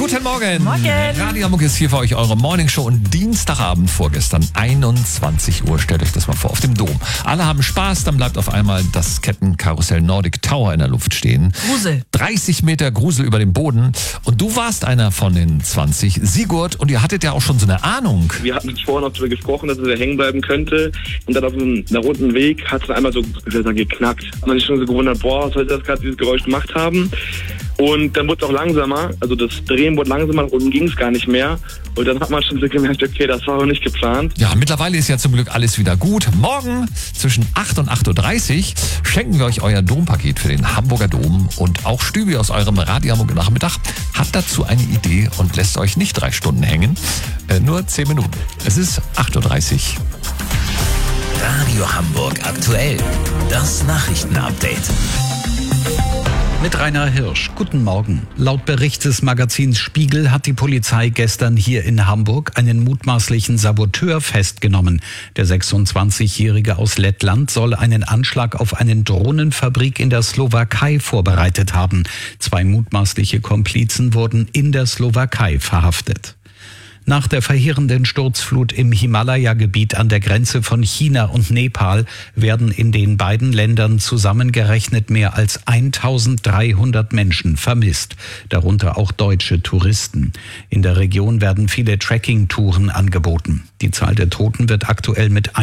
Guten Morgen. Morgen. Radio Hamburg ist hier für euch eure Morningshow und Dienstagabend vorgestern, 21 Uhr, stellt euch das mal vor, auf dem Dom. Alle haben Spaß, dann bleibt auf einmal das Kettenkarussell Nordic Tower in der Luft stehen. Grusel. 30 Meter Grusel über dem Boden. Und du warst einer von den 20, Sigurd, und ihr hattet ja auch schon so eine Ahnung. Wir hatten vorhin noch darüber gesprochen, dass es hängen bleiben könnte. Und dann auf einem runden Weg hat es einmal so geknackt. Und dann ist schon so gewundert, boah, was soll das gerade dieses Geräusch gemacht haben? Und dann wurde es auch langsamer, also das Drehen wurde langsamer, nach unten ging es gar nicht mehr. Und dann hat man schon so gemerkt, okay, das war auch nicht geplant. Ja, mittlerweile ist ja zum Glück alles wieder gut. Morgen zwischen 8 und 8.30 Uhr schenken wir euch euer Dompaket für den Hamburger Dom. Und auch Stübi aus eurem Radio Hamburg Nachmittag hat dazu eine Idee und lässt euch nicht 3 Stunden hängen, nur 10 Minuten. Es ist 8.30 Uhr. Radio Hamburg aktuell. Das Nachrichtenupdate. Mit Rainer Hirsch. Guten Morgen. Laut Bericht des Magazins Spiegel hat die Polizei gestern hier in Hamburg einen mutmaßlichen Saboteur festgenommen. Der 26-Jährige aus Lettland soll einen Anschlag auf eine Drohnenfabrik in der Slowakei vorbereitet haben. 2 mutmaßliche Komplizen wurden in der Slowakei verhaftet. Nach der verheerenden Sturzflut im Himalaya-Gebiet an der Grenze von China und Nepal werden in den beiden Ländern zusammengerechnet mehr als 1300 Menschen vermisst, darunter auch deutsche Touristen. In der Region werden viele Trekking-Touren angeboten. Die Zahl der Toten wird aktuell mit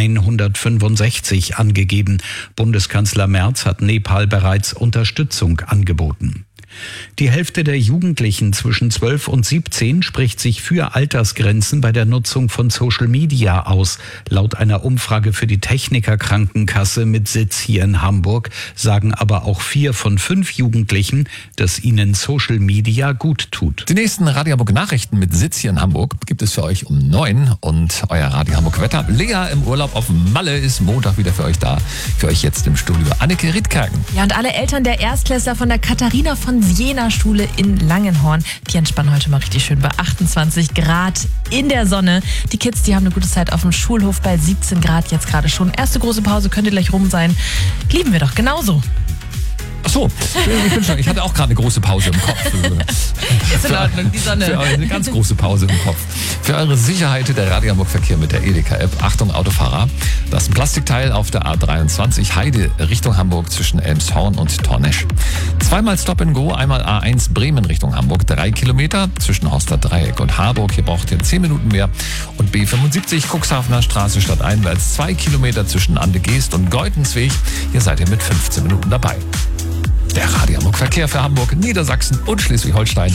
165 angegeben. Bundeskanzler Merz hat Nepal bereits Unterstützung angeboten. Die Hälfte der Jugendlichen zwischen 12 und 17 spricht sich für Altersgrenzen bei der Nutzung von Social Media aus. Laut einer Umfrage für die Techniker Krankenkasse mit Sitz hier in Hamburg sagen aber auch 4 von 5 Jugendlichen, dass ihnen Social Media gut tut. Die nächsten Radio Hamburg Nachrichten mit Sitz hier in Hamburg gibt es für euch um 9 und euer Radio Hamburg Wetter. Lea im Urlaub auf Malle ist Montag wieder für euch da. Für euch jetzt im Studio Anneke Riedkerken. Ja, und alle Eltern der Erstklässler von der Katharina von Siena Schule in Langenhorn, die entspannen heute mal richtig schön bei 28 Grad in der Sonne. Die Kids, die haben eine gute Zeit auf dem Schulhof bei 17 Grad jetzt gerade schon. Erste große Pause könnte gleich rum sein. Lieben wir doch genauso. Ach so, ich hatte auch gerade eine große Pause im Kopf. Ist in Ordnung, die Sonne. Für eine ganz große Pause im Kopf. Für eure Sicherheit der Radio Hamburg Verkehr mit der Edeka-App. Achtung, Autofahrer. Das Plastikteil auf der A23 Heide Richtung Hamburg zwischen Elmshorn und Tornesch. 2-mal Stop and Go, einmal A1 Bremen Richtung Hamburg. 3 Kilometer zwischen Horster Dreieck und Harburg. Hier braucht ihr 10 Minuten mehr. Und B75 Cuxhavener Straße stadteinwärts 2 Kilometer zwischen Andegeest und Geutensweg. Hier seid ihr mit 15 Minuten dabei. Der Radio Hamburg Verkehr für Hamburg, Niedersachsen und Schleswig-Holstein.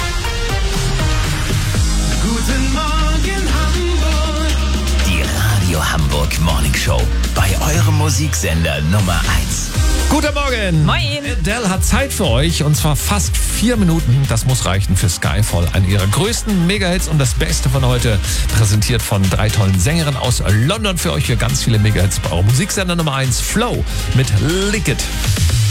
Guten Morgen Hamburg. Die Radio Hamburg Morningshow. Bei eurem Musiksender Nummer 1. Guten Morgen. Moin. Adele hat Zeit für euch und zwar fast 4 Minuten. Das muss reichen für Skyfall. Eine ihrer größten Megahits und das Beste von heute. Präsentiert von 3 tollen Sängerinnen aus London für euch. Für ganz viele Megahits bei eurem Musiksender Nummer 1. Flow mit Lick It.